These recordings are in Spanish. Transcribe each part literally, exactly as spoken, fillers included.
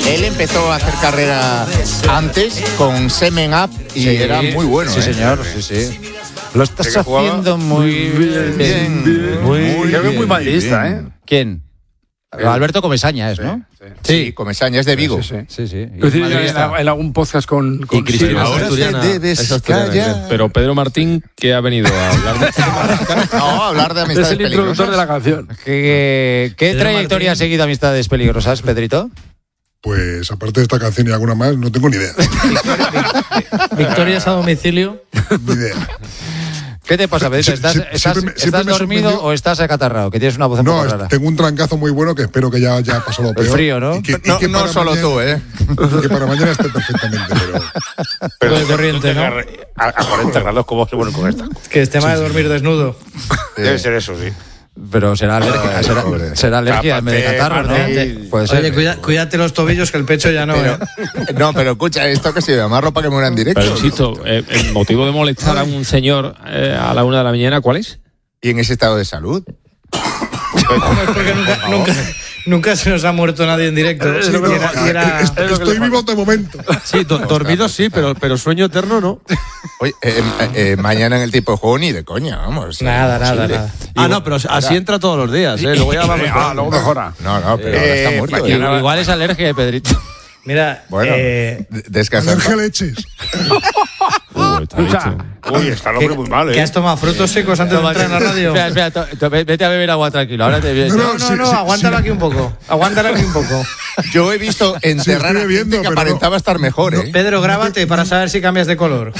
él empezó a hacer carrera antes con Semen Up y sí, era muy bueno. Sí, ¿eh? señor, sí, sí. Lo estás haciendo muy bien. bien, bien muy bien. Creo que es muy madridista, ¿eh? ¿Quién? El... Alberto Comesaña es, ¿no? Sí, sí. sí, Comesaña es de Vigo. Sí, sí. sí, sí. sí. En, en algún podcast con, con y Cristina sí, Asturiana. Asturiana. Pero Pedro Martín, ¿qué ha venido a hablar de? No, a hablar de amistades peligrosas. Es el introductor de la canción. ¿Qué, qué trayectoria Martín ha seguido Amistades Peligrosas, Pedrito? Pues aparte de esta canción y alguna más, no tengo ni idea. ¿Victorias a domicilio? Ni idea. ¿Qué te pasa, Pedrito? ¿Estás, Sie- estás, me, ¿estás dormido o estás acatarrado? Que tienes una voz un no, poco rara. Tengo un trancazo muy bueno que espero que ya, ya pasó lo peor. El frío, ¿no? Y que, no y que no solo mañana, tú, ¿eh? Y que para mañana esté perfectamente, pero... Pero de corriente, ¿no? A, a cuarenta grados, ¿cómo se pone con esta? Que es tema sí, de dormir sí. desnudo. Debe ser eso, sí. Pero será alergia, Ay, será, será alergia en vez de catarro, ¿no? Puede ser. Oye, cuida, cuídate los tobillos que el pecho ya no. Pero, ¿eh? No, pero escucha, esto que se me amarro para que muera en directo. Pero insisto, eh, el motivo de molestar a un señor eh, a la una de la mañana, ¿cuál es? ¿Y en ese estado de salud? Porque nunca, nunca, nunca se nos ha muerto nadie en directo. Sí, no, era, era, estoy estoy vivo de momento. Sí, do, dormido sí, pero, pero sueño eterno no. Oye, eh, eh, mañana en el tipo de juego ni de coña, vamos. Nada, eh, nada, nada. Ah, no, pero así entra todos los días, ¿eh? Luego ya va mejor. Ah, luego mejora. No, no, pero eh, ahora está muerto. Mañana, igual es alergia de Pedrito. Mira, bueno, eh, descansar. Alergia leches. Uy, está Escucha, uy, está el hombre muy mal, ¿eh? ¿Que has tomado frutos secos antes de entrar en la radio? Espera, espera, to, to, vete a beber agua tranquilo. Ahora te vienes. No, no, no, no sí, aguántalo sí. aquí un poco. Aguántalo aquí un poco. Yo he visto enterrar sí, a gente que aparentaba no, estar mejor, ¿eh? Pedro, grábate para saber si cambias de color.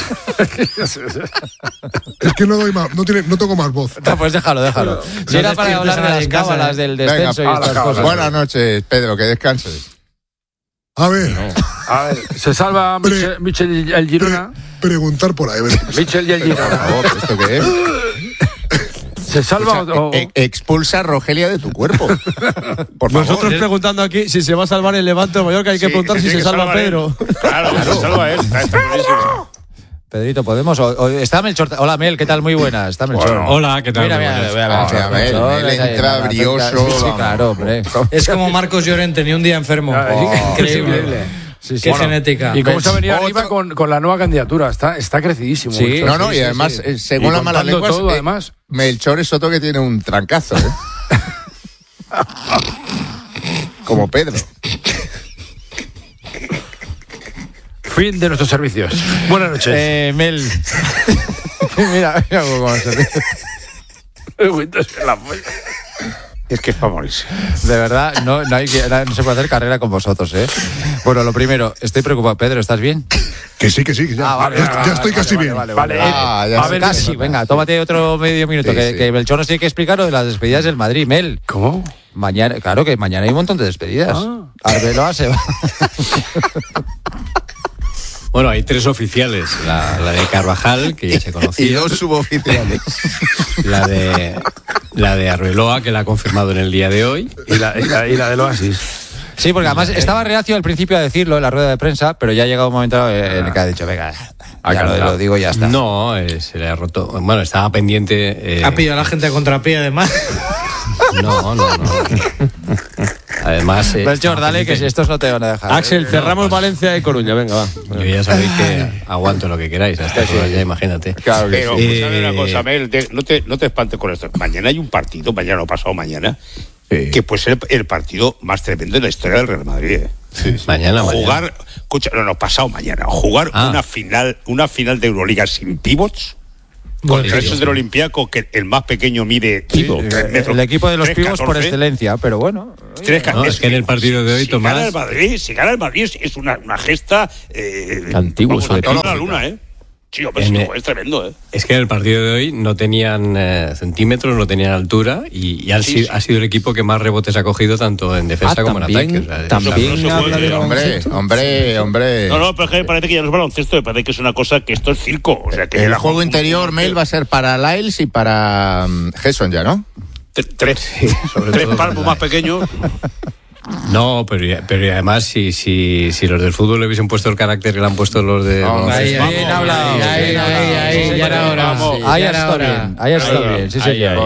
Es que no doy más, no, tiene, no tengo más voz. No, pues déjalo, déjalo. Si no era para hablar de las cábalas del descenso Venga, y estas cosas. Buenas noches, Pedro, que descanses. A ver. No. A ver, se salva Pre, Michel, Michel el Girona. Pre, preguntar por ahí. Michel y el Girona. Oh, ¿esto qué es? ¿Se salva Escucha, o...? E- expulsa a Rogelia de tu cuerpo. Por favor. Nosotros preguntando aquí si se va a salvar el Levante o Mallorca, hay que sí, preguntar si se que salva Pedro. Claro, claro, se salva él. Está, está clarísimo. Pedrito, ¿podemos? O, o, está Melchor. Hola, Mel, ¿qué tal? Muy buenas. Está Melchor. Bueno, hola, ¿qué tal? Mira, mira, mira, mira, mira, a ver, Mel entra brioso. Sí, claro, hombre. Es como Marcos Llorente, ni un día enfermo. Oh, increíble. Sí, sí. Qué bueno, genética. Y cómo se ha venido arriba con, con la nueva candidatura. Está, está crecidísimo. Sí, no, no, y además, sí, sí. según las malas lenguas, todo, eh, además. Melchor es otro que tiene un trancazo, ¿eh? Como Pedro. Fin de nuestros servicios. Buenas noches. Eh, Mel. mira, mira cómo se ríe. Es que es para morirse. De verdad, no, no, hay que, no se puede hacer carrera con vosotros, ¿eh? Bueno, lo primero, estoy preocupado. Pedro, ¿estás bien? Que sí, que sí. Que ya, ah, vale, ya, vale, ya vale, estoy vale, casi vale, bien. Vale, vale, vale. Ah, ya a ver, casi. Venga, tómate otro medio minuto. Sí, que, sí. que Melchor nos tiene que explicar lo de las despedidas del Madrid, Mel. ¿Cómo? Mañana, claro que mañana hay un montón de despedidas. Ah. Arbeloa se va. Bueno, hay tres oficiales. La, la de Carvajal, que ya se conocía. Y dos suboficiales. La de la de Arbeloa, que la ha confirmado en el día de hoy. Y la, y la, y la del Oasis. Sí, porque además estaba reacio al principio a decirlo en la rueda de prensa, pero ya ha llegado un momento en el que ha dicho, venga, ya lo, lo digo y ya está. No, eh, se le ha roto. Bueno, estaba pendiente... Eh... Ha pillado a la gente a contrapié, además. No, no, no. Además... Eh, Melchor, dale, que si estos no te van a dejar. Axel, cerramos no, Valencia y Coruña, venga, va. Yo ya sabéis que aguanto lo que queráis, hasta sí, ya imagínate. Claro, pero, sí. pues, ¿sabes una cosa, Mel? No te, no te espantes con esto. Mañana hay un partido, mañana o pasado mañana, sí. que puede ser el partido más tremendo de la historia del Real Madrid. ¿eh? Sí, sí. Mañana, jugar, mañana. Escucha, no, no, pasado mañana. Jugar ah. una final, una final de Euroliga sin pivots. Con el resto del Olympiacos, que el más pequeño mide sí, metros, el equipo de los pibos por excelencia, pero bueno. tres, no, es que en el partido de hoy, si Tomás... Gana el Madrid, si gana el Madrid es una, una gesta... Eh, antiguo, sobre todo la luna, ¿eh? Chico, pero es, es tremendo, ¿eh? Es que en el partido de hoy no tenían eh, centímetros, no tenían altura y, y ha, sí, sido, sí. ha sido el equipo que más rebotes ha cogido tanto en defensa ah, como también, en ataque. O sea, también no habla de hombre, hombre, hombre. No, no, pero es que me parece que ya no es baloncesto, me parece que es una cosa que esto es circo. O sea, que el juego interior, Mel, va a ser para Lyles y para um, Gerson ya, ¿no? Tres, sí, sobre tres palmos más pequeños. No, pero, pero además si, si, si los del fútbol le hubiesen puesto el carácter que le han puesto los de... Oh, ahí, ahí, bien hablado. Ahí, ahí, ahí, ya era hora. Ahí está bien, ahí está bien, sí señor.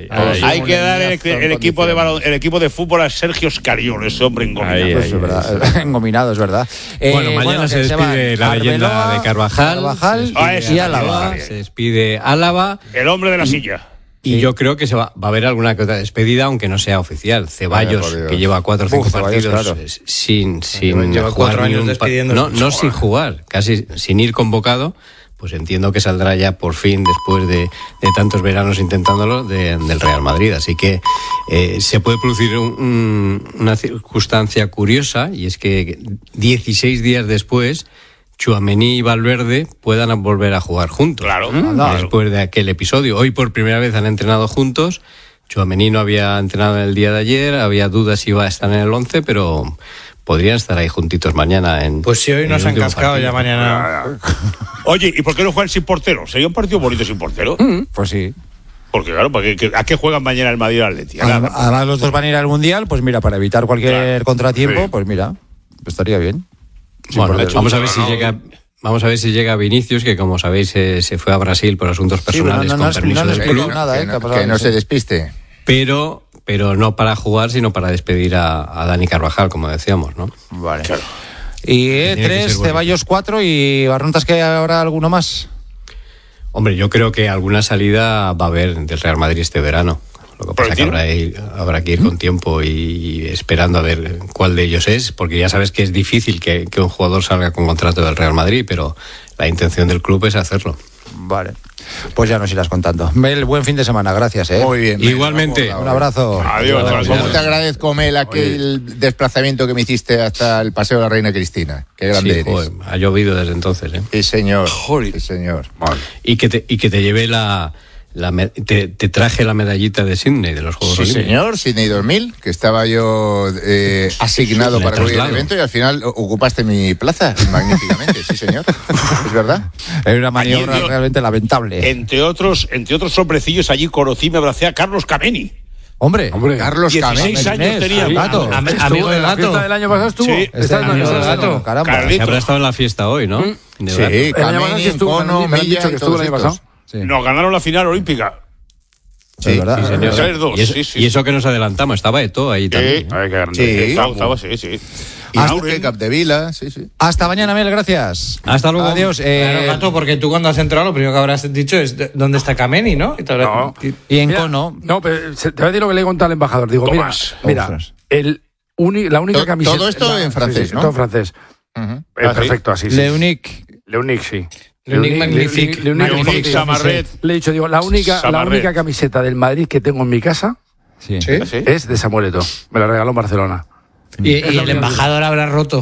ahí. Hay que dar el, Con el equipo de balon- condiciones. el equipo de fútbol a Sergio Escariolo, ese hombre engominado. Ahí, Pues ahí, es verdad, engominado, es verdad. Eh, Bueno, mañana que se despide van la leyenda Arbeloa, de Carvajal, Carvajal se Ah, y esa, Álava. Álava. Se despide Álava. El hombre de la silla. Y Sí. yo creo que se va, va a haber alguna que otra despedida, aunque no sea oficial. Ceballos, Vaya, por Dios. que lleva cuatro o cinco Uf, Ceballos, partidos claro. eh, sin, sin Lleva- lleva jugar cuatro ni años un pa- despidiendo. No, no sin jugar, casi sin ir convocado. Pues entiendo que saldrá ya por fin, después de, de tantos veranos intentándolo, de- del Real Madrid. Así que eh, se puede producir un- un- una circunstancia curiosa, y es que dieciséis días después, Tchouaméni y Valverde puedan volver a jugar juntos. Claro, ¿Mm? claro. Después de aquel episodio. Hoy por primera vez han entrenado juntos. Tchouaméni no había entrenado en el día de ayer, había dudas si iba a estar en el once, pero podrían estar ahí juntitos mañana. En, Pues si hoy en nos el han último cascado, partido. ya mañana. Oye, ¿y por qué no juegan sin portero? ¿Sería un partido bonito sin portero? Pues sí. Porque claro, ¿para qué- ¿a qué juegan mañana el Madrid y el Atleti? A nada. Además, además los dos van a ir al Mundial, pues mira, para evitar cualquier Claro. contratiempo, Sí. pues mira, estaría bien. Bueno, portero. vamos a ver si No. llega. Vamos a ver si llega Vinicius, que como sabéis eh, se fue a Brasil por asuntos Sí, pero personales no- no con has- permiso no has del explicado club, nada, que ¿eh? no, ¿Qué ha pasado? que no No se sé. despiste. pero pero no para jugar, sino para despedir a, a Dani Carvajal, como decíamos, ¿no? Vale. Y eh, Tiene que tres, ser bonito. Ceballos cuatro y Barruntas, que habrá alguno más. Hombre, yo creo que alguna salida va a haber del Real Madrid este verano. Lo que pasa es que habrá, ir- habrá que ir con tiempo y, y esperando a ver cuál de ellos es, porque ya sabes que es difícil que, que un jugador salga con contrato del Real Madrid, pero la intención del club es hacerlo. Vale. Pues ya nos irás contando. Mel, buen fin de semana, gracias, ¿eh? Muy bien. Igualmente. vamos, Un abrazo. Adiós, Como adiós. te agradezco, Mel, aquel desplazamiento que me hiciste hasta el Paseo de la Reina Cristina. Qué grande Sí, eres. joder, ha llovido desde entonces, ¿eh? Sí, señor. Sí, señor. Y que te, y que te llevé la, la me- te, te traje la medallita de Sydney, de los Juegos Sí, Olímpicos. señor, Sydney dos mil, que estaba yo eh, asignado Le para cubrir el traslado. evento y al final o- ocupaste mi plaza magníficamente, sí, señor. Es verdad. Es una maniobra Allí, yo- realmente lamentable. Entre otros, entre otros hombrecillos, allí conocí, me abracé a Carlos Cameni. Hombre, Carlos dieciséis Camel. años tenía. Sí, gato. Am- Estuvo amigo en del la gato. fiesta del año pasado estuvo. Sí. este Está- año amigo no, del no, gato. no, caramba. Carlitos. Que habrá estado en la fiesta hoy, ¿no? De Sí, gato. El año pasado Cameni, sí estuvo, me Encono, han- me han Milla dicho que y estuvo el todos año pasado. estos. Sí. Nos ganaron la final olímpica. Sí, Es verdad. sí, señor. tres dos, Y eso, sí, sí. y eso que nos adelantamos, estaba Eto ahí también. Sí. Ay, qué grande. Sí. Estaba, estaba, sí, sí. Y Hasta- Aurel Capdevila, sí, sí. Hasta mañana, Mel, gracias. Hasta luego. Adiós. eh, Claro, gato, porque tú cuando has entrado lo primero que habrás dicho es de- ¿dónde está Kameni, no? Y te habrás- No. y en Mira, Cono. No, pero se- te voy a decir lo que le he contado al embajador. Digo, Tomás. mira, mira, el uni- la única To- camiseta. todo esto la- en francés, sí, sí, ¿no? Todo en francés. Ujú. Eh, Ah, ¿sí? perfecto, así. sí. Leunic. Leunic, sí. Leunic Magnifique. Leunic Leunic Magnifique. Samarret. Le he dicho, digo, la única, la Samarret. única camiseta del Madrid que tengo en mi casa Sí. ¿Sí? ¿Sí? es de Samuel Eto'o. Me la regaló en Barcelona. Y, y el embajador habrá roto.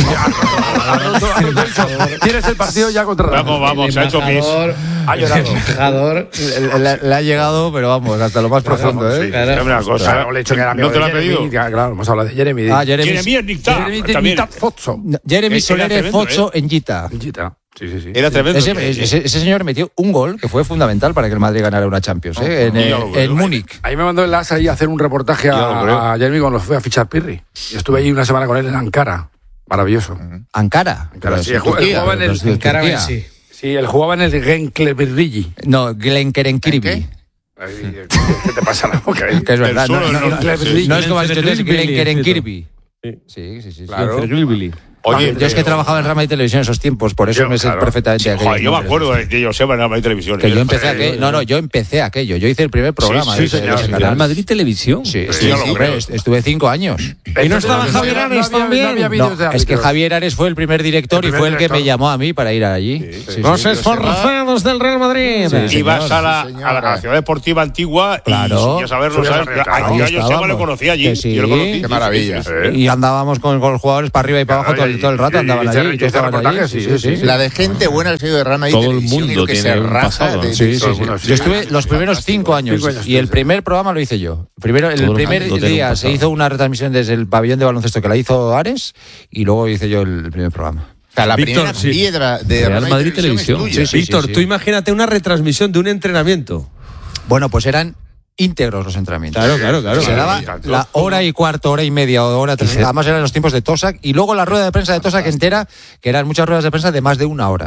Tienes el partido ya contra Real Vamos, Madrid. vamos, se ha hecho pis. Embajador- Ha llorado. Embajador. Le, le- le ha llegado, pero vamos, hasta lo más profundo, ¿eh? Sí. Claro. Dame una cosa. Claro, le he dicho que era amigo ¿No te lo de ha pedido? Jeremy, ya, claro, hemos hablado de Jeremy. Ah, Jeremy. Jeremy Nictat. Jeremy de También. Nitat Fozzo. Jeremy Ese era Solere tremendo, Fozzo en Gita. Gita. Sí, sí, sí. Era tremendo. Ese, Sí, sí. ese- ese señor metió un gol que fue fundamental para que el Madrid ganara una Champions, ¿eh? En, ya eh, lo creo. en Múnich. Ahí me mandó el As ahí a hacer un reportaje Ya lo creo. a, a Jeremy cuando fue a fichar Pirri. Y estuve ahí una semana con él en Ankara. Maravilloso. Ankara. Ankara, sí, Pero él Turquía, jugaba en el- pero es de En cara, Turquía. sí. Sí, él jugaba en el Genklebirligi. No, Glenkerenkirby. ¿Qué? ¿Qué te pasa en la boca ahí? Que es verdad. sur No, del no, no, norte, sí. no es como has dicho, es Glenkerenkirby, Glenkerenkirby. Sí, sí, sí. sí. Claro. Oye, Yo es que trabajaba en Real Madrid Televisión en esos tiempos, por eso Yo, me sé claro. perfectamente aquellos Joder, yo me nombres. acuerdo de, de Joseba en la televisión. Que yo empecé aquello. No, no, yo empecé aquello. Yo hice el primer programa. sí, de ese- señor, de ese sí, canal. Real Madrid Televisión. Sí, Sí, sí, yo lo sí, creo. hombre, est- estuve cinco años. Y no estaba Javier Ares también. No había No, vídeos de es que árbitros. Javier Ares fue el primer director El y primer fue el que director. me llamó a mí para ir allí. Sí, sí. Los Sí, esforzados del Real Madrid. Sí, Y vas señor, a la, sí, a la- a la señora. ciudad deportiva antigua Claro. y ya saberlo, Subías ¿sabes? arriba, A, claro. yo Ahí a Joseba estábamos. lo conocí allí. Que sí. Yo lo conocí. Qué maravilla. Sí, sí, sí. Y andábamos con, con los jugadores para arriba y para abajo todo, el- todo el rato, Y- y- andaban y- allí. y- y todos y- estaban allí. reportajes, sí, sí, sí. La de gente buena que se ha ido de Real Madrid Todo el Televisión y mundo lo que tiene se un raja pasado. de- Sí, sí, sí. Algunos sí. Yo estuve los primeros cinco años Cinco años, y el sí. primer programa lo hice yo. Primero, el Todo el primer mundo tiene un día se pasado. hizo una retransmisión desde el pabellón de baloncesto que la hizo Ares y luego hice yo el primer programa. O sea, la Víctor, primera sí. piedra de Real Real Madrid Madrid Televisión. Televisión es tuya. Sí, sí. Víctor, tú imagínate una retransmisión de un entrenamiento. Bueno, pues eran íntegros los entrenamientos. Claro, claro, claro. Se daba la hora y cuarto, hora y media, o hora tres. Además eran los tiempos de Tosak y luego la rueda de prensa de Tosak entera, que eran muchas ruedas de prensa de más de una hora.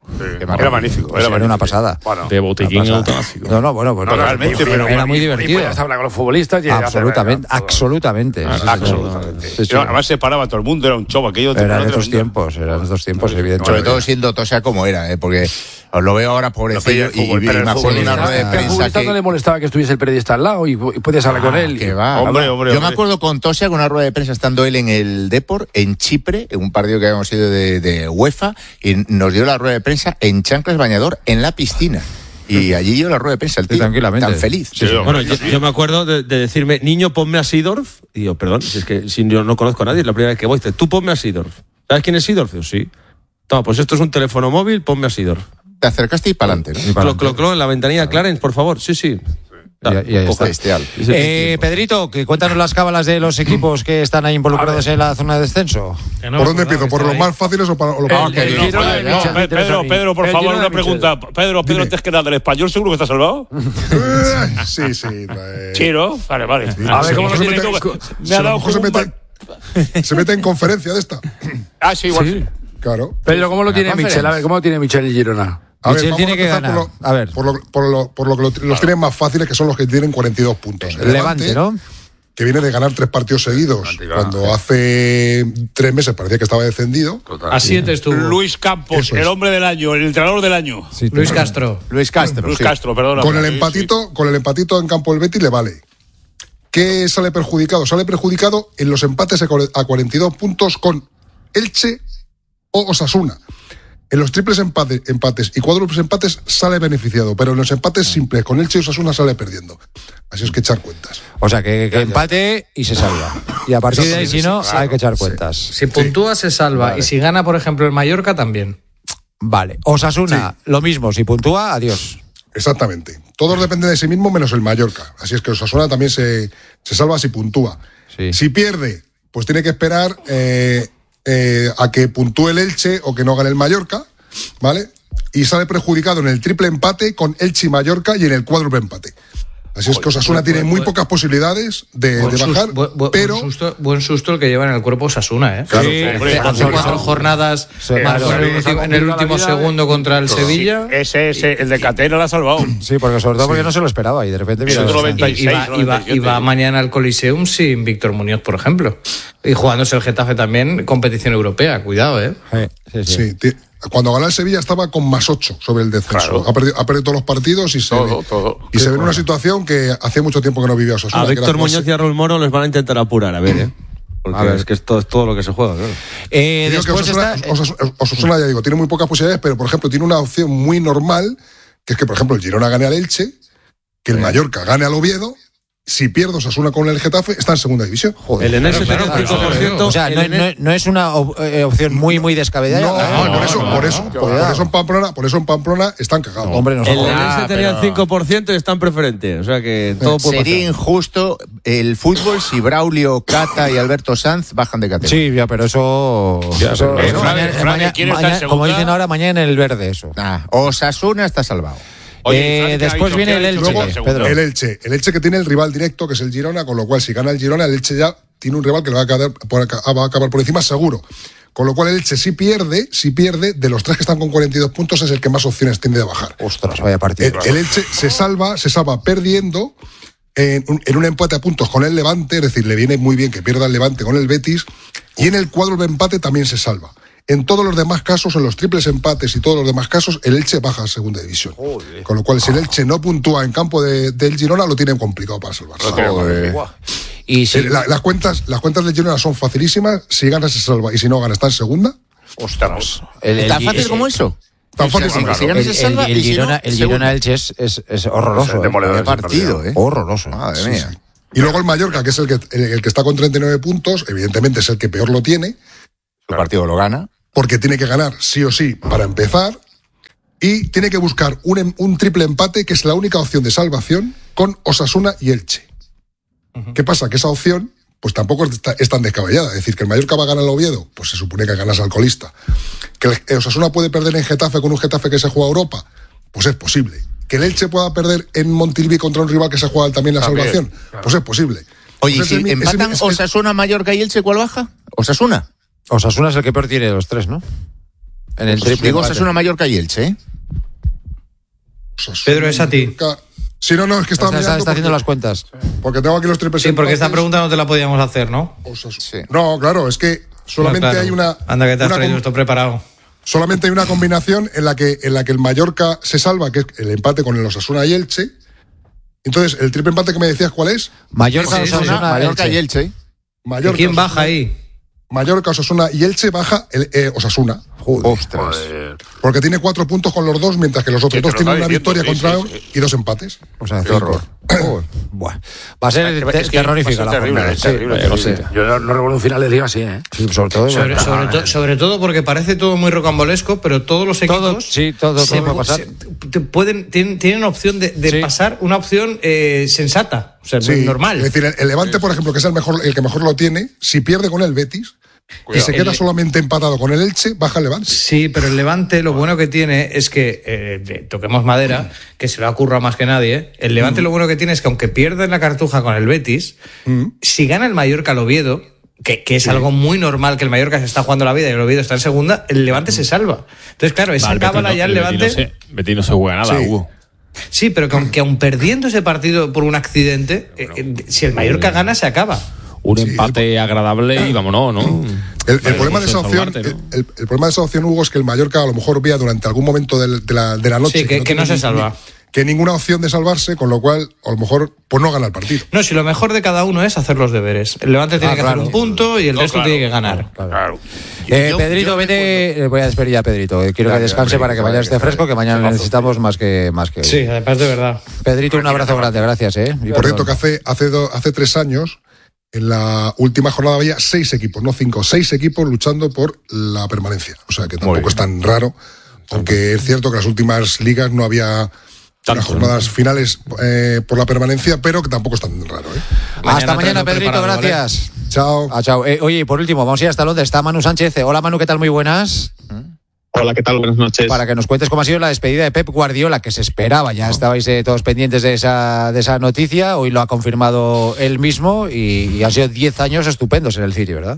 Era magnífico. Era, Era magnífico. una pasada. Bueno, De botiquín automático. No, no, bueno, bueno. No, realmente, era, pero- era muy Y divertido. podías hablar con los futbolistas y hacer- Absolutamente, todo. absolutamente. Ah, Sí, sí, absolutamente. sí, sí. Pero además se paraba todo el mundo, era un show aquello. Eran tremendo. estos tiempos, eran estos tiempos, evidentemente. Sobre todo siendo Tosia como era, ¿eh? Porque os lo veo ahora pobrecillo No, pero el y, fútbol, y pero el me acuerdo de una futbolista- rueda de al prensa futbolista que... no le molestaba que estuviese el periodista al lado y, y podías hablar con él. Que va. Hombre, hombre, Yo hombre. me acuerdo con Tosia con una rueda de prensa estando él en el Depor, en Chipre, en un partido que habíamos ido de, de UEFA, y nos dio la rueda de prensa en chanclas bañador en la piscina. Y allí dio la rueda de prensa, el Sí, tío, tranquilamente. tan feliz. Sí, sí. Bueno, yo, yo me acuerdo de, de decirme, niño, ponme a Seedorf. Y yo, perdón, si es que si yo no conozco a nadie, es la primera vez que voy. Dice, tú ponme a Seedorf. ¿Sabes quién es Seedorf? Yo, sí. Toma, pues esto es un teléfono móvil, ponme a Seedorf. Te acercaste y para adelante, ¿no? Clo, clo, clo, en la ventanilla Clarence, por favor. Sí, sí. Y, y ahí está. Bestial. Eh, Pedrito, que cuéntanos las cábalas de los equipos que están ahí involucrados en la zona de descenso. Que no ¿Por me dónde acordaba empiezo? que ¿Por estaba los ahí. más fáciles o para los El- más el difíciles? Girona de Michel, Pe- Pedro, Pedro, por El favor, Girona una de Michel. pregunta. Pedro, Pedro, Dime. antes que nada, ¿el español seguro que está salvado? Eh, Sí, sí. eh, Sí, ¿no? Vale, vale. A ver, ¿cómo lo se tiene? mete- Co- Me ha a lo dado mejor se como un mete, se mete en conferencia de esta. Ah, sí, igual. Sí. Sí. Claro. Pedro, ¿cómo lo La tiene conference. Michel? A ver, ¿cómo lo tiene Michel y Girona? A ver, Michel vamos tiene a que empezar ganar. Por lo, A ver. Por lo, por lo, por lo que lo- los tienen más fáciles, que son los que tienen cuarenta y dos puntos. El Levante, ¿no? Que viene de ganar tres partidos seguidos, cuando hace tres meses parecía que estaba descendido. A siete estuvo. Luis Campos, Eso es. el hombre del año, el entrenador del año. Sí, Luis tú- Castro. Luis Castro, Luis sí. Castro, perdona. Con el Sí, empatito, con el empatito en campo del Betis le vale. ¿Qué sale perjudicado? Sale perjudicado en los empates a cuare- a cuarenta y dos puntos con Elche o Osasuna. En los triples empate- empates y cuádruples empates sale beneficiado, pero en los empates simples con Elche y Osasuna sale perdiendo. Así es que echar cuentas. O sea, que, que empate y se salva. Y a partir de ahí, si no, hay que echar cuentas. Si puntúa, se salva. Vale. Y si gana, por ejemplo, el Mallorca, también. Vale. Osasuna, lo mismo. Si puntúa, adiós. Exactamente. Todos dependen de sí mismos menos el Mallorca. Así es que Osasuna también se, se salva si puntúa. Sí. Si pierde, pues tiene que esperar eh, eh, a que puntúe el Elche o que no gane el Mallorca, ¿vale? Y sale perjudicado en el triple empate con Elche y Mallorca y en el cuádruple empate. Así es que Osasuna tiene muy pocas posibilidades de, Buen de sus- bajar, bu- bu- pero buen, susto, buen susto el que lleva en el cuerpo Osasuna, ¿eh? Claro, Sí, hombre, hace claro, cuatro claro. jornadas Sí, marcó claro. en el último, en el último segundo contra el Sevilla. Ese, ese, el de Catena lo ha salvado. Sí, porque sobre todo porque no se lo esperaba y de repente mira. Otro está. noventa Y, y va, y, va, noventa y siete. y va mañana al Coliseum sin Víctor Muñoz, por ejemplo. Y jugándose el Getafe también, competición europea. Cuidado, ¿eh? Sí, sí, sí. sí, ti- cuando ganó el Sevilla estaba con más ocho sobre el descenso. Claro. Ha, perdido, ha perdido todos los partidos y se Todo, ve, todo. y se ve en una situación que hace mucho tiempo que no vivía Osasuna. A que era Víctor como Muñoz se- y a Raúl Moro les van a intentar apurar, a ver, ¿eh? Porque A ver. es que esto es todo lo que se juega, claro. Eh, Digo que después Osasuna, está. Osasuna- Osasuna, ya digo, tiene muy pocas posibilidades, pero por ejemplo tiene una opción muy normal, que es que por ejemplo el Girona gane al Elche, que el Mallorca gane al Oviedo. Si pierde Osasuna con el Getafe, está en segunda división. El Enés claro, tiene un claro, cinco por ciento. O sea, no, no- no es una op- eh, opción muy, muy descabellada. No, por eso, por eso, por, Cuidado. por eso en Pamplona, por eso en Pamplona están cagados. Hombre, no El jodas. Enés tenía el cinco por ciento y está en preferente. O sea que todo puede Sería pasar. injusto el fútbol si Braulio, Cata y Alberto Sanz bajan de categoría. Sí, ya, pero eso. eso- pero- eso- Frade, mañana- Frade, mañana- ¿quién está en mañana- como segunda? dicen ahora, mañana en el verde, eso. Ah, Osasuna está salvado. Oye, Eh, Fran, ¿qué ha después dicho? viene ¿Qué ha el dicho? Elche, Luego, segundo. Pedro. El Elche, el Elche que tiene el rival directo, que es el Girona, con lo cual si gana el Girona, el Elche ya tiene un rival que le va a, quedar por acá- va a acabar por encima seguro. Con lo cual el Elche si pierde, si pierde, de los tres que están con cuarenta y dos puntos es el que más opciones tiene de bajar. Ostras, vaya partido. El, el Elche se salva, se salva perdiendo en un, en un empate a puntos con el Levante, es decir, le viene muy bien que pierda el Levante con el Betis, y en el cuádruple empate también se salva. En todos los demás casos, en los triples empates y todos los demás casos, el Elche baja a segunda división. Con lo cual, si el Elche no puntúa en campo de- del Girona, lo tienen complicado para salvarse. Joder. Y si. Eh, la- las, cuentas, las cuentas del Girona son facilísimas. Si gana, se salva. Y si no gana, está en segunda. Ostras. el- el- ¿Tan el- fácil el- como eso? Tan fácil Sí, como sí, eso. si gana, El, se el- salva, el y si no, Girona, el segunda. Girona Elche es, es, es horroroso. Es demoledor ¿eh? Qué partido, ¿eh? Horroroso. Madre Sí, mía. sí. Y luego el Mallorca, que es el que, el, el que está con treinta y nueve puntos, evidentemente es el que peor lo tiene, Su partido lo gana. porque tiene que ganar sí o sí para empezar, y tiene que buscar un, em- un triple empate, que es la única opción de salvación, con Osasuna y Elche. ¿Qué pasa? Que esa opción pues tampoco es ta- es tan descabellada. Es decir, que el Mallorca va a ganar al Oviedo, pues se supone que ganas al colista. Que el- el Osasuna puede perder en Getafe con un Getafe que se juega a Europa, pues es posible. Que el Elche pueda perder en Montilivi contra un rival que se juega también la También, salvación, pues es posible. Oye, Pues si es el mi- es el mi- empatan es el- Osasuna, Mallorca y Elche, ¿cuál baja? Osasuna. Osasuna es el que peor tiene de los tres, ¿no? En el triple. Digo, Osasuna, Mallorca y Elche, ¿eh? Osasuna, Pedro, es a ti. Mallorca. Sí, no, no, es que estaba Está, está, mirando está haciendo porque- las cuentas. Porque tengo aquí los triples Sí, porque esta empates. pregunta no te la podíamos hacer, ¿no? Osasuna. Sí. No, claro, es que solamente No, claro. hay una. Anda, que te has una traído com- esto preparado. Solamente hay una combinación en la que en la que el Mallorca se salva, que es el empate con el Osasuna y Elche. Entonces, el triple empate que me decías, ¿cuál es? Mallorca, Sí, sí, Osasuna, sí. Mallorca Elche. y Elche. Mallorca. ¿Quién Osasuna- baja ahí? Mallorca, Osasuna y Elche baja el, eh, Osasuna. Ostras. Porque tiene cuatro puntos con los dos, mientras que los otros Sí, te dos lo tienen está una diciendo, victoria sí, contra sí, y dos empates. O sea, Qué cinco. horror. Joder. Buah. Va a ser Es que- te- es que terrorífica va a la ser terrible, jornada. es terrible, Sí, no sí. sé. Yo no, no recuerdo un final de liga así, ¿eh? Sí, sobre todo. Sobre, sobre to- sobre todo porque parece todo muy rocambolesco, pero todos los equipos Todo, sí, todo, se- todo puede pasar. se- te pueden, tienen, tienen opción de, de Sí. pasar una opción eh, sensata, o sea, Sí, normal. Es decir, el, el Levante, por ejemplo, que es el mejor, el que mejor lo tiene, si pierde con el Betis y se queda El- solamente empatado con el Elche, baja el Levante. Sí, pero el Levante lo bueno que tiene es que, eh, de- toquemos madera, que se lo ha currado más que nadie, ¿eh? El Levante lo bueno que tiene es que aunque pierda en la cartuja con el Betis, si gana el Mallorca al Oviedo, que, que es algo muy normal que el Mallorca se está jugando la vida y el Oviedo está en segunda, el Levante se salva. Entonces, claro, esa Va, el cábala Betis ya no- el el Betis Levante... no se- Betis no se juega nada, Sí. Hugo. Sí, pero que aunque aun perdiendo ese partido por un accidente, eh, eh, si el Mallorca gana, se acaba. Un empate agradable y vámonos, ¿no? El, el Vale, problema de esa eso es opción, salvarte, ¿no? el, el- el problema de esa opción, Hugo, es que el Mallorca a lo mejor vea durante algún momento del- de, la, de la noche Sí, que- que tiene no se ni- salva. ni- que ninguna opción de salvarse, con lo cual a lo mejor pues no gana el partido. No, si lo mejor de cada uno es hacer los deberes. El Levante tiene Ah, que claro. hacer un punto y el No, resto claro, tiene que ganar. Claro. Eh, Yo- Pedrito, yo vete. eh, Voy a despedir ya a Pedrito. eh, Quiero Ya, que descanse ya, para que ya, mañana ya, esté ya, fresco, que mañana ya, necesitamos más que más que hoy. Sí, además de verdad. Pedrito, un abrazo grande, gracias, ¿eh? Y Por cierto, perdón. que hace, hace, do- hace tres años, en la última jornada había seis equipos, no cinco, seis equipos luchando por la permanencia. O sea que tampoco es tan raro, aunque es cierto que en las últimas ligas no había unas jornadas finales eh, por la permanencia, pero que tampoco es tan raro. ¿eh? Hasta mañana, traigo Pedrito, preparado, ¿vale? gracias. Chao. Ah, chao. Eh, oye, y por último, vamos a ir hasta Londres. Está Manu Sánchez. Hola, Manu, ¿qué tal? Muy buenas. Hola, ¿qué tal? Buenas noches. Para que nos cuentes cómo ha sido la despedida de Pep Guardiola, que se esperaba. Ya estabais eh, todos pendientes de esa, de esa noticia. Hoy lo ha confirmado él mismo y, y han sido diez años estupendos en el City, ¿verdad?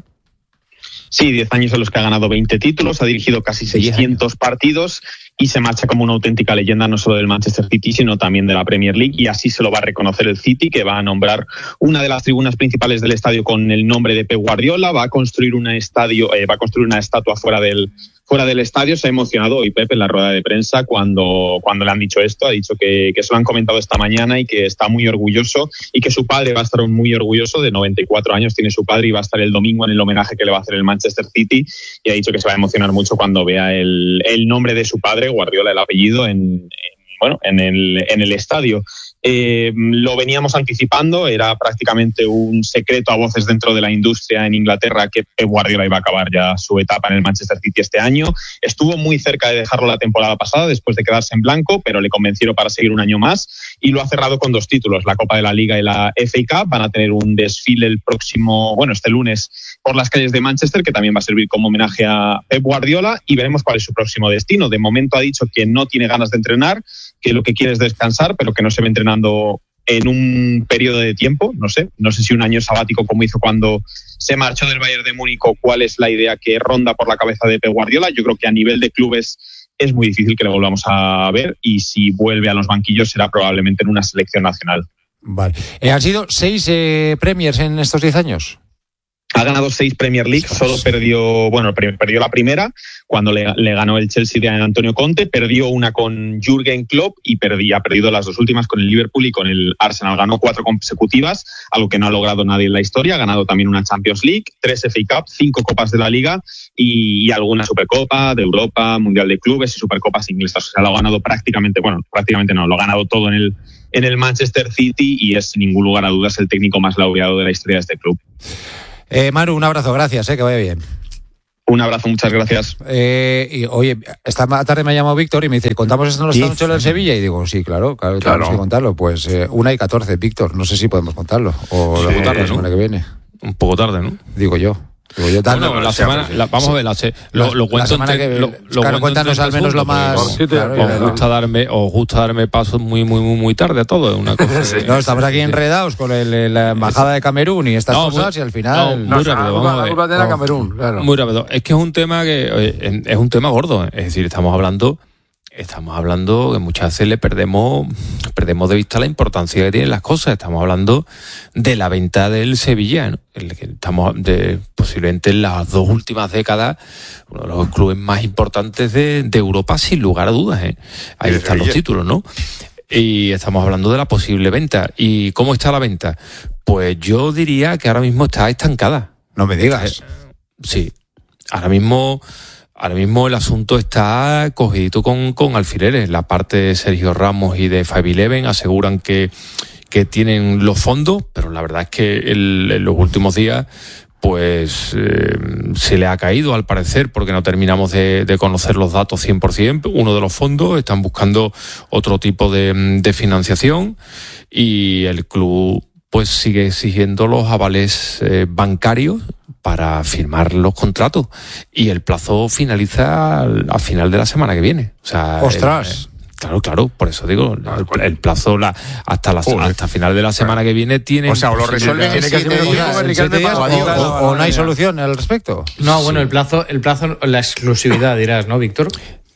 Sí, diez años en los que ha ganado veinte títulos, ha dirigido casi seiscientos partidos y se marcha como una auténtica leyenda no solo del Manchester City, sino también de la Premier League, y así se lo va a reconocer el City, que va a nombrar una de las tribunas principales del estadio con el nombre de Pep Guardiola, va a construir una estadio, eh, va a construir una estatua fuera del fuera del estadio. Se ha emocionado hoy Pep en la rueda de prensa cuando, cuando le han dicho esto, ha dicho que, que se lo han comentado esta mañana y que está muy orgulloso y que su padre va a estar muy orgulloso. De noventa y cuatro años tiene su padre y va a estar el domingo en el homenaje que le va a hacer el Manchester City, y ha dicho que se va a emocionar mucho cuando vea el, el nombre de su padre, Guardiola, el apellido, en, en, bueno, en, el, en el estadio. Eh, lo veníamos anticipando, era prácticamente un secreto a voces dentro de la industria en Inglaterra que Pep Guardiola iba a acabar ya su etapa en el Manchester City este año. Estuvo muy cerca de dejarlo la temporada pasada después de quedarse en blanco, pero le convencieron para seguir un año más y lo ha cerrado con dos títulos, la Copa de la Liga y la F A Cup. Van a tener un desfile el próximo, bueno, este lunes por las calles de Manchester, que también va a servir como homenaje a Pep Guardiola, y veremos cuál es su próximo destino. De momento ha dicho que no tiene ganas de entrenar, que lo que quiere es descansar, pero que no se ve entrenando en un periodo de tiempo, no sé, no sé si un año sabático como hizo cuando se marchó del Bayern de Múnich, o cuál es la idea que ronda por la cabeza de Pep Guardiola. Yo creo que a nivel de clubes es muy difícil que le volvamos a ver, y si vuelve a los banquillos será probablemente en una selección nacional. Vale. Eh, ¿Han sido seis eh, Premiers en estos diez años? Ha ganado seis Premier League, solo perdió, bueno, perdió la primera cuando le, le ganó el Chelsea de Antonio Conte, perdió una con Jürgen Klopp y perdí, ha perdido las dos últimas con el Liverpool y con el Arsenal. Ganó cuatro consecutivas, algo que no ha logrado nadie en la historia. Ha ganado también una Champions League, tres F A Cup, cinco Copas de la Liga y, y alguna Supercopa de Europa, Mundial de Clubes y Supercopas inglesas. O sea, lo ha ganado prácticamente, bueno, prácticamente no, lo ha ganado todo en el, en el Manchester City y es sin ningún lugar a dudas el técnico más laureado de la historia de este club. Eh, Manu, un abrazo, gracias, eh, que vaya bien. Un abrazo, muchas gracias. Eh, y, oye, esta tarde me ha llamado Víctor y me dice, ¿contamos esto en esta noche del Sevilla? Y digo, sí, claro, claro, Claro. tenemos que contarlo. Pues eh, una y catorce, Víctor, no sé si podemos contarlo. O Sí, la, tarde, la semana ¿no? que viene, Un poco tarde, ¿no? digo yo. Yo bueno, la semana, la, vamos sí. a ver, la, lo, lo cuento la semana entre, que, lo, lo claro, cuéntanos al menos lo más. Claro, os gusta darme, os gusta darme pasos muy, muy, muy, muy tarde a todo. Es una cosa. sí. No, estamos aquí enredados con el, la embajada de Camerún y estas no, cosas muy, y al final. No, muy rápido, vamos a ver. De la Camerún, claro. Muy rápido. Es que es un tema que oye, es un tema gordo. Es decir, estamos hablando. Estamos hablando que muchas veces le perdemos, perdemos de vista la importancia que tienen las cosas. Estamos hablando de la venta del Sevilla, ¿no? El que estamos de, posiblemente en las dos últimas décadas, uno de los clubes más importantes de, de Europa, sin lugar a dudas, ¿eh? Ahí están Sevilla. Los títulos, ¿no? Y estamos hablando de la posible venta. ¿Y cómo está la venta? Pues yo diría que ahora mismo está estancada. No me digas. Sí. Ahora mismo... Ahora mismo el asunto está cogidito con, con alfileres. La parte de Sergio Ramos y de Five Eleven aseguran que, que tienen los fondos, pero la verdad es que el, en los últimos días pues eh, se le ha caído al parecer porque no terminamos de, de conocer los datos cien por ciento. Uno de los fondos están buscando otro tipo de, de financiación y el club pues sigue exigiendo los avales eh, bancarios para firmar los contratos y el plazo finaliza al, al final de la semana que viene. O sea, ¡ostras! El, claro, claro, por eso digo, el, el plazo la, hasta la Joder. hasta final de la semana que viene tiene. O sea, o lo resuelven tiene que ser o, o no hay solución al respecto. No, bueno, el plazo, el plazo, la exclusividad dirás, ¿no, Víctor?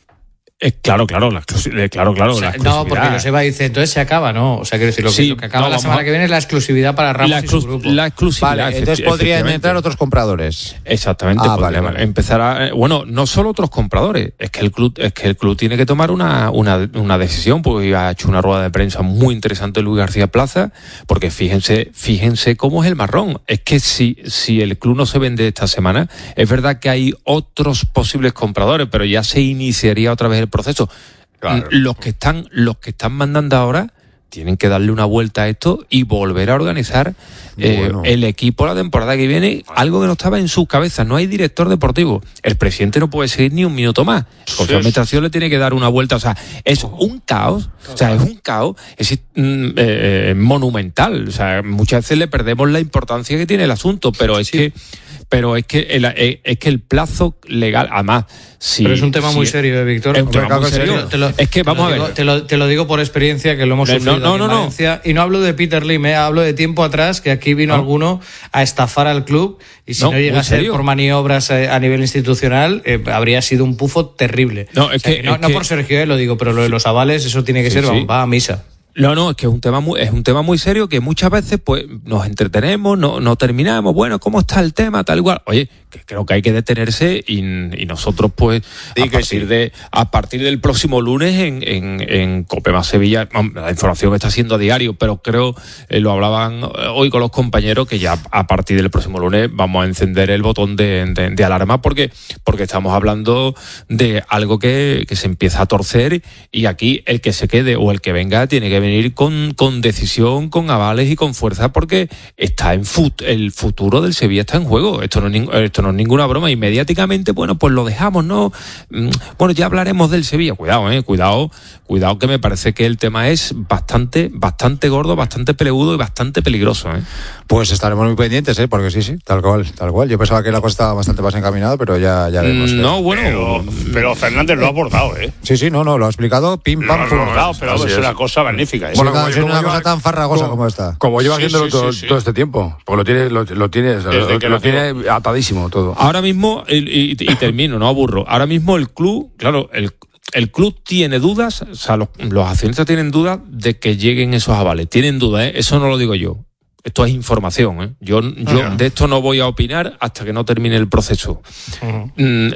Eh, claro, claro, la exclusividad, claro, claro. O sea, la no, porque Joseba dice, entonces se acaba, ¿no? O sea, quiero decir, lo que, sí, lo que acaba no, la semana a... que viene es la exclusividad para Ramos la y su grupo. La exclusividad. Vale, entonces podrían entrar otros compradores. Exactamente. Ah, vale, vale. Empezar a, bueno, no solo otros compradores, es que el club, es que el club tiene que tomar una, una, una decisión, porque ha hecho una rueda de prensa muy interesante Luis García Plaza, porque fíjense, fíjense cómo es el marrón. Es que si, si el club no se vende esta semana, es verdad que hay otros posibles compradores, pero ya se iniciaría otra vez el proceso. Claro. Los que están, los que están mandando ahora tienen que darle una vuelta a esto y volver a organizar eh, bueno. el equipo la temporada que viene, algo que no estaba en sus cabezas. No hay director deportivo. El presidente no puede seguir ni un minuto más. El Consejo de Administración le tiene que dar una vuelta. O sea, es un caos. O sea, es un caos es, mm, eh, monumental. O sea, muchas veces le perdemos la importancia que tiene el asunto, pero es sí. que pero es que el, es que el plazo legal, además, si, pero es un tema si muy serio, ¿eh, Víctor? Es un tema muy serio. Te lo, es que vamos te lo a digo, ver. Te lo, te lo digo por experiencia, que lo hemos sufrido no, no, en no, Valencia. No. Y no hablo de Peter Lim, ¿eh? Hablo de tiempo atrás, que aquí vino no. alguno a estafar al club y si no, no llega a ser por maniobras a nivel institucional, eh, habría sido un pufo terrible. No, es o sea, que, que no, es no que... por Sergio, eh, lo digo, pero lo de los avales, eso tiene que sí, ser, sí. va a misa. No, no, es que es un tema muy, es un tema muy serio que muchas veces pues nos entretenemos, no, no terminamos, bueno, ¿cómo está el tema? Tal igual. Oye, que creo que hay que detenerse y, y nosotros pues a partir sí. de a partir del próximo lunes en, en, en Cope Más Sevilla, la información está siendo a diario, pero creo, eh, lo hablaban hoy con los compañeros, que ya a partir del próximo lunes vamos a encender el botón de, de, de alarma porque, porque estamos hablando de algo que, que se empieza a torcer y aquí el que se quede o el que venga tiene que venir con, con decisión, con avales y con fuerza, porque está en fut, el futuro del Sevilla está en juego. Esto no es, esto no es ninguna broma. Y mediáticamente, bueno, pues lo dejamos, ¿no? Bueno, ya hablaremos del Sevilla. Cuidado, eh, cuidado, cuidado, que me parece que el tema es bastante, bastante gordo, bastante pelegudo y bastante peligroso, ¿eh? Pues estaremos muy pendientes, ¿eh? Porque sí, sí, tal cual, tal cual. Yo pensaba que la cosa estaba bastante más encaminada, pero ya, ya vemos. ¿eh? No, bueno, pero, pero Fernández lo ha abordado, ¿eh? Sí, sí, no, no, lo ha explicado, pim, pam, pum. Lo ha abordado, pero es, es una cosa magnífica, ¿eh? Bueno, es una cosa tan farragosa como, como esta. Como lleva sí, haciéndolo sí, todo, sí, sí. todo este tiempo. Porque lo tiene, lo, lo tiene, lo, lo tiene atadísimo todo. Ahora mismo, y, y, y termino, no aburro. Ahora mismo el club, claro, el El club tiene dudas, o sea, los, los accionistas tienen dudas de que lleguen esos avales. Tienen dudas, ¿eh? Eso no lo digo yo. Esto es información, ¿eh? Yo, yo uh-huh. de esto no voy a opinar hasta que no termine el proceso. Uh-huh.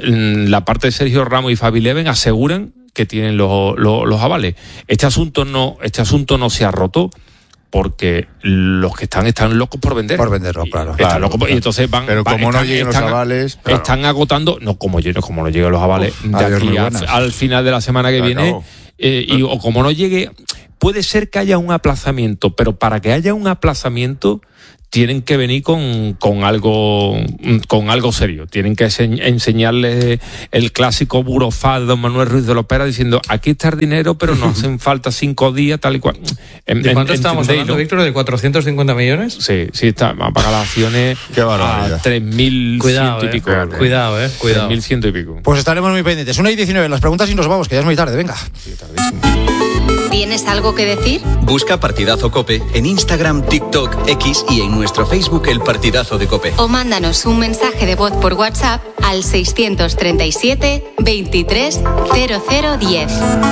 La parte de Sergio Ramos y Fabi Leven aseguran que tienen los, los, los avales. Este asunto no, este asunto no se ha roto porque los que están están locos por vender. Por venderlo, claro. Están claro, locos por, claro. Y entonces van. Pero van, como están, no lleguen están, los avales. Claro. Están agotando. No, como, como no lleguen los avales Uf, de aquí a, al final de la semana que viene. Eh, y, o como no llegue. Puede ser que haya un aplazamiento, pero para que haya un aplazamiento tienen que venir con, con algo con algo serio. Tienen que enseñarles el clásico burofax de don Manuel Ruiz de Lopera diciendo, aquí está el dinero, pero nos hacen falta cinco días, tal y cual. En, ¿De cuánto en, estábamos hablando, ¿no? Víctor? ¿De cuatrocientos cincuenta millones? Sí, sí, está, va a pagar las acciones a tres mil ciento y pico. Eh, cuidado, eh, cuidado. tres mil ciento y pico. Pues estaremos muy pendientes. una y diecinueve, las preguntas y nos vamos, que ya es muy tarde, venga. Sí, tardísimo. ¿Tienes algo que decir? Busca Partidazo COPE en Instagram, TikTok, X y en nuestro Facebook El Partidazo de COPE. O mándanos un mensaje de voz por WhatsApp al seiscientos treinta y siete, veintitrés, cero cero diez.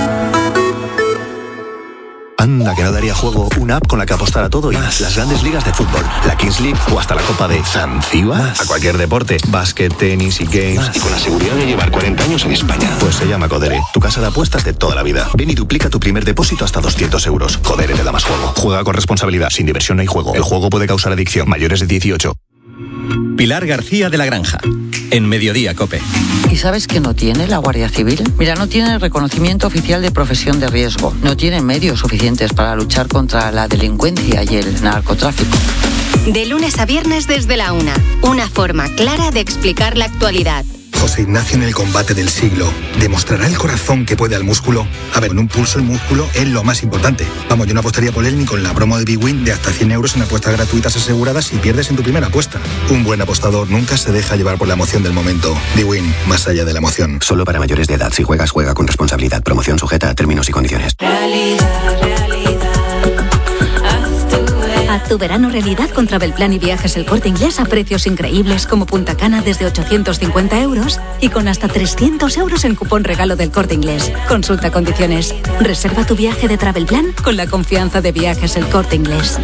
Anda, que no daría juego una app con la que apostar a todo y más. Las grandes ligas de fútbol, la Kings League o hasta la Copa de Zanzíbar. A cualquier deporte, básquet, tenis y games. Más. Y con la seguridad de llevar cuarenta años en España. Pues se llama Codere, tu casa de apuestas de toda la vida. Ven y duplica tu primer depósito hasta doscientos euros. Codere te da más juego. Juega con responsabilidad, sin diversión no hay juego. El juego puede causar adicción. Mayores de dieciocho. Pilar García de la Granja, en Mediodía COPE. ¿Y sabes qué no tiene la Guardia Civil? Mira, no tiene el reconocimiento oficial de profesión de riesgo. No tiene medios suficientes para luchar contra la delincuencia y el narcotráfico. De lunes a viernes desde la una. Una forma clara de explicar la actualidad. José Ignacio en el combate del siglo. ¿Demostrará el corazón que puede al músculo? A ver, en un pulso el músculo es lo más importante. Vamos, yo no apostaría por él ni con la promo de Big Win de hasta cien euros en apuestas gratuitas aseguradas si pierdes en tu primera apuesta. Un buen apostador nunca se deja llevar por la emoción del momento. Big Win, más allá de la emoción. Solo para mayores de edad. Si juegas, juega con responsabilidad. Promoción sujeta a términos y condiciones. Realidad, realidad. Haz tu verano realidad con Travelplan y Viajes El Corte Inglés a precios increíbles como Punta Cana desde ochocientos cincuenta euros y con hasta trescientos euros en cupón regalo del Corte Inglés. Consulta condiciones. Reserva tu viaje de Travelplan con la confianza de Viajes El Corte Inglés.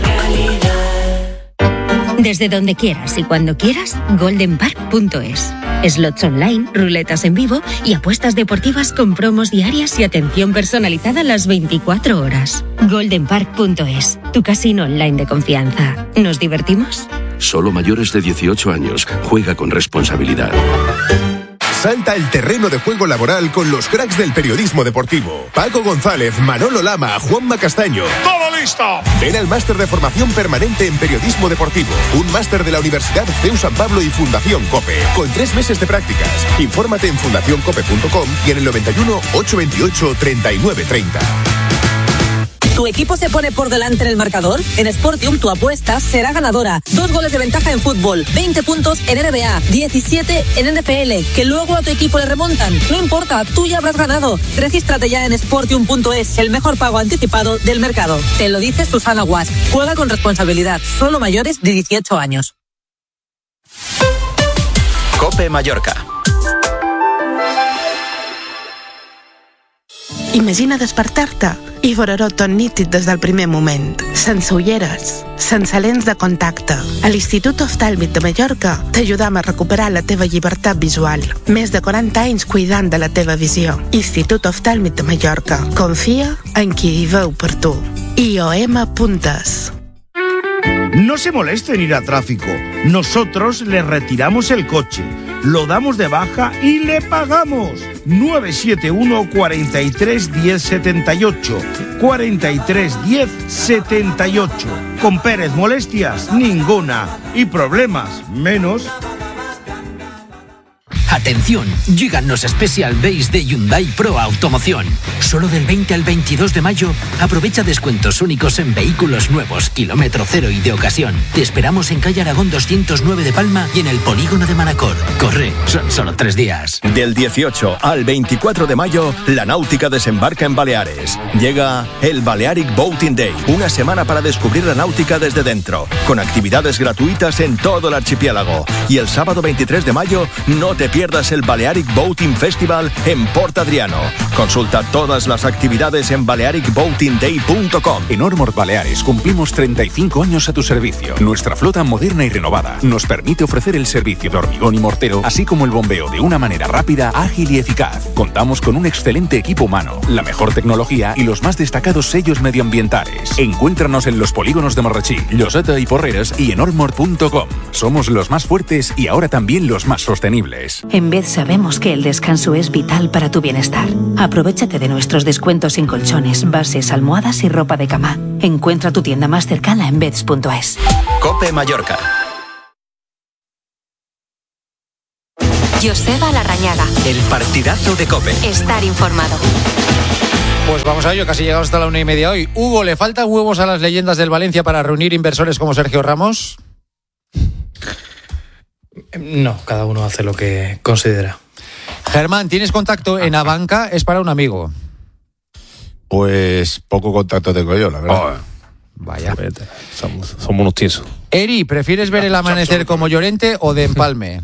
Desde donde quieras y cuando quieras, golden park punto es. Slots online, ruletas en vivo y apuestas deportivas con promos diarias y atención personalizada las veinticuatro horas. golden park punto es, tu casino online de confianza. ¿Nos divertimos? Solo mayores de dieciocho años. Juega con responsabilidad. Salta el terreno de juego laboral con los cracks del periodismo deportivo. Paco González, Manolo Lama, Juanma Castaño. ¡Todo listo! Ven al máster de formación permanente en periodismo deportivo. Un máster de la Universidad C E U San Pablo y Fundación COPE. Con tres meses de prácticas. Infórmate en fundación cope punto com y en el noventa y uno, ochocientos veintiocho, treinta y nueve treinta. ¿Tu equipo se pone por delante en el marcador? En Sportium tu apuesta será ganadora. Dos goles de ventaja en fútbol, veinte puntos en N B A, diecisiete en N F L, que luego a tu equipo le remontan. No importa, tú ya habrás ganado. Regístrate ya en sportium punto es, el mejor pago anticipado del mercado. Te lo dice Susana Guas. Juega con responsabilidad. Solo mayores de dieciocho años. COPE Mallorca. Imagina despertar-te i veure-ho tot nítid des del primer moment, sense ulleres, sense lents de contacte. A l'Institut Oftàlmic de Mallorca t'ajudam a recuperar la teva llibertat visual. Més de quaranta anys cuidant de la teva visió. Institut Oftàlmic de Mallorca. Confia en qui hi veu per tu. I O M Puntes. No se moleste en ir a tráfico. Nosotros le retiramos el coche, lo damos de baja y le pagamos. nueve siete uno, cuatro tres, diez, setenta y ocho. cuatro tres, diez, setenta y ocho. Con Pérez, molestias ninguna. Y problemas menos. Atención, llegan los Special Days de Hyundai Pro Automoción. Solo del veinte al veintidós de mayo, aprovecha descuentos únicos en vehículos nuevos, kilómetro cero y de ocasión. Te esperamos en calle Aragón doscientos nueve de Palma y en el polígono de Manacor. Corre, son solo tres días. Del dieciocho al veinticuatro de mayo, la náutica desembarca en Baleares. Llega el Balearic Boating Day, una semana para descubrir la náutica desde dentro, con actividades gratuitas en todo el archipiélago. Y el sábado veintitrés de mayo, no te pierdas el Balearic Boating Festival en Port Adriano. Consulta todas las actividades en balearic boating day punto com. En Ormord Baleares cumplimos treinta y cinco años a tu servicio. Nuestra flota moderna y renovada nos permite ofrecer el servicio de hormigón y mortero, así como el bombeo de una manera rápida, ágil y eficaz. Contamos con un excelente equipo humano, la mejor tecnología y los más destacados sellos medioambientales. Encuéntranos en los polígonos de Marrachí, Lloseta y Porreres y en ormord punto com. Somos los más fuertes y ahora también los más sostenibles. En Bed sabemos que el descanso es vital para tu bienestar. Aprovechate de nuestros descuentos en colchones, bases, almohadas y ropa de cama. Encuentra tu tienda más cercana en beds punto es. COPE Mallorca. Joseba Larrañaga. El partidazo de COPE. Estar informado. Pues vamos a ello, casi llegamos hasta la una y media hoy. Hugo, ¿le faltan huevos a las leyendas del Valencia para reunir inversores como Sergio Ramos? No, cada uno hace lo que considera. Germán, ¿tienes contacto en Abanca? Es para un amigo. Pues poco contacto tengo yo, la verdad. Oh, vaya. Somos, somos unos tiesos. Eri, ¿prefieres ver el amanecer como Llorente o de Empalme?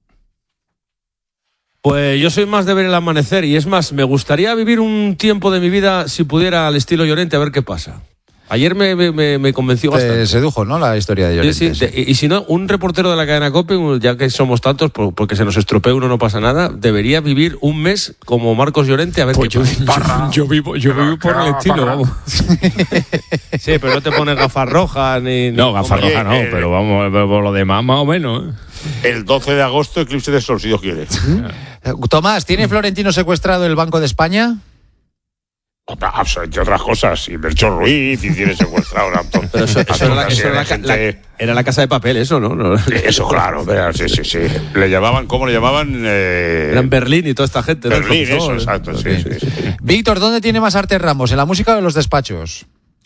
Pues yo soy más de ver el amanecer y es más, me gustaría vivir un tiempo de mi vida si pudiera al estilo Llorente a ver qué pasa. Ayer me, me, me convenció Te bastante. sedujo, ¿no? La historia de Llorente. Sí, sí. De, y, y si no, un reportero de la cadena COPE, ya que somos tantos, por, porque se nos estropea uno no pasa nada, debería vivir un mes como Marcos Llorente a ver pues qué yo, pasa. Yo, yo vivo, yo vivo por el estilo, vamos. Sí, pero no te pones gafas rojas ni... No, gafas Oye, rojas no, eh, pero vamos, por lo demás más o menos. ¿eh? El doce de agosto, eclipse de sol, si Dios quiere. Tomás, ¿tiene Florentino secuestrado el Banco de España? Entre otras cosas, y Melchor Ruiz, y tiene secuestrado a Antón. Pero eso, eso era, la, eso era, la, gente... la, era la casa de papel, eso, ¿no? no. Eso, claro, pero, sí, sí, sí. Le llamaban, ¿cómo le llamaban? Eh... Eran Berlín y toda esta gente. Berlín, eso, exacto, sí, sí, sí. Víctor, ¿dónde tiene más arte Ramos? ¿En la música o en los despachos?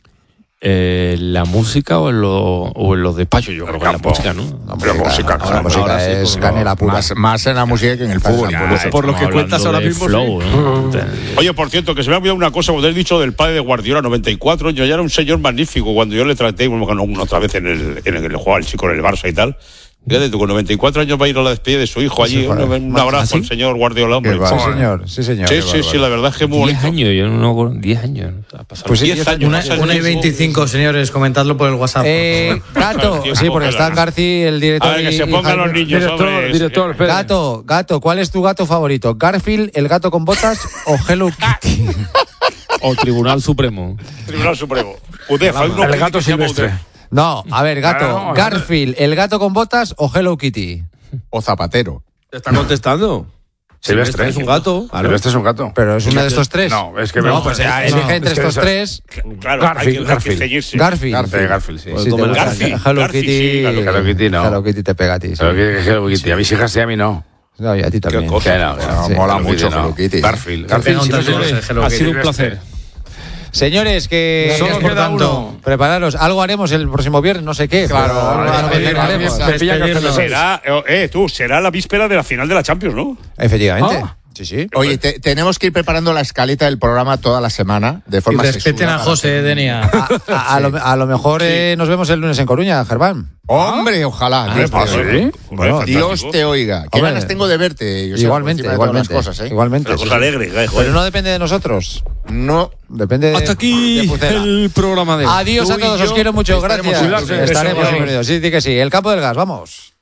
Eh, ¿La música o en, lo, o en los despachos? Yo creo que en la música, ¿no? La música, música, ahora la música ahora es sí, canela pura. Más, más en la música que en el fútbol. Ya, por, por lo que cuentas ahora mismo. Flow, sí. ¿no? Oye, por cierto, que se me ha olvidado una cosa, cuando has dicho del padre de Guardiola, noventa y cuatro años, ya era un señor magnífico. Cuando yo le traté bueno, otra vez en el, en el juego al chico en el Barça y tal. Fíjate tú, con noventa y cuatro años va a ir a la despedida de su hijo allí. Un, un abrazo al señor Guardiola, hombre. Sí, señor, sí, señor. Sí, sí, sí, la verdad es que muy bonito. diez años, yo no diez años. Pues sí, diez años. Una, una y veinticinco, señores, comentadlo por el WhatsApp. Eh, Gato, sí, porque está Garci, el director. A ver, que se pongan los niños, director, hombre. director, Gato, Gato, ¿cuál es tu gato favorito? ¿Garfield, el gato con botas o Hello Kitty? O Tribunal Supremo. Tribunal Supremo. Udef, hay uno el que gato se llama silvestre. Udef. No, a ver, Gato, No, no, Garfield, el gato con botas o Hello Kitty. O Zapatero. ¿Te está contestando? Silvestre es un gato. Silvestre es un gato. Pero es uno de estos tres. No, es que... No, pues ya, elige entre estos tres. Claro, Garfield, hay que, Garfield. hay que ceñirse. Garfield. Garfield, Garfield, sí. Sí, te gusta. Garfield, Hello Garfield, Kitty. sí, claro, Hello Kitty no. Hello Kitty te pega a ti. Sí. Hello Kitty, Hello Kitty. A mis hijas sí, a mí no. No, y a ti también. Qué cosa. Que no, que no. Sí. Mola Hello mucho Kitty, no. Hello Kitty. Garfield. Pega Garfield, un sí, tanto sí, de Hello Ha Kitty. sido un placer. Señores, que Solo por queda tanto, uno. prepararos. Algo haremos el próximo viernes, no sé qué. Claro, pero algo, algo despedirnos, haremos. Despedirnos. Será, eh, tú, será la víspera de la final de la Champions, ¿no? Efectivamente. Ah. Sí, sí. Oye, te- tenemos que ir preparando la escaleta del programa toda la semana de Y forma respeten sesuda a para José, que- Denia. A, a- a lo, a lo mejor eh, nos vemos el lunes en Coruña, Germán. Hombre, ojalá. Ah, Dios, te pues oiga. sí. Bueno, Fantástico. Dios te oiga. Qué Hombre. ganas tengo de verte. Josep, Igualmente, por encima de todas igualmente. las cosas, ¿eh? Igualmente. Una cosa alegre, eh, joder. Pero no depende de nosotros. No. Depende de. Hasta aquí de Pucela. el programa de hoy. Adiós a Tú y todos, yo os quiero mucho. estaremos Gracias. unidos. Estaremos Eso. unidos. Sí, di que sí. El campo del gas, vamos.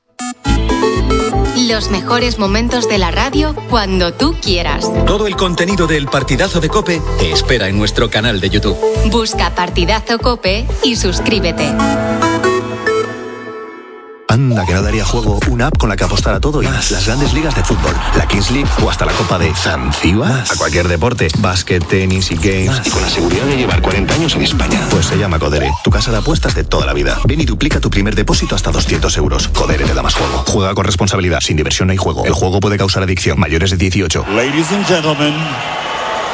Los mejores momentos de la radio cuando tú quieras. Todo el contenido del partidazo de COPE te espera en nuestro canal de YouTube. Busca Partidazo Cope y suscríbete. Anda, que no daría juego una app con la que apostar a todo y más. Las grandes ligas de fútbol, la Kings League o hasta la Copa de Zanzibar. A cualquier deporte, básquet, tenis y games. Y con la seguridad de llevar cuarenta años en España. Pues se llama Codere, tu casa de apuestas de toda la vida. Ven y duplica tu primer depósito hasta doscientos euros. Codere te da más juego. Juega con responsabilidad, sin diversión no hay juego. El juego puede causar adicción. Mayores de dieciocho. Ladies and gentlemen,